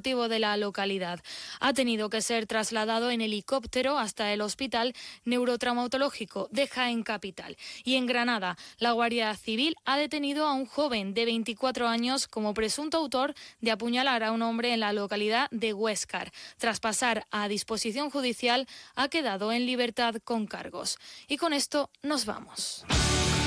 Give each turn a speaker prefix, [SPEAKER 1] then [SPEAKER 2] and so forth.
[SPEAKER 1] Ejecutivo de la localidad. Ha tenido que ser trasladado en helicóptero hasta el Hospital Neurotraumatológico de Jaén Capital. Y en Granada, la Guardia Civil ha detenido a un joven de 24 años como presunto autor de apuñalar a un hombre en la localidad de Huéscar. Tras pasar a disposición judicial, ha quedado en libertad con cargos. Y con esto nos vamos.